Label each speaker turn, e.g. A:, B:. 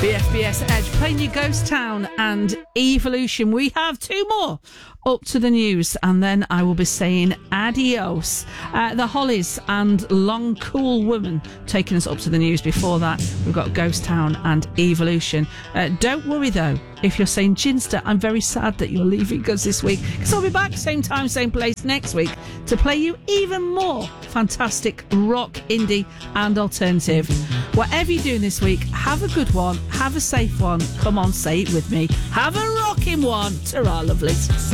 A: BFBS Edge playing you Ghost Town and Evolution. We have two more up to the news, and then I will be saying adios. The Hollies and Long Cool Woman taking us up to the news. Before that, we've got Ghost Town and Evolution. Don't worry though, if you're saying, Ginster, I'm very sad that you're leaving us this week, because I'll be back same time, same place next week to play you even more fantastic rock, indie and alternative. Whatever you're doing this week, have a good one, have a safe one. Come on, say it with me. Have a rocking one. Ta-ra, lovelies.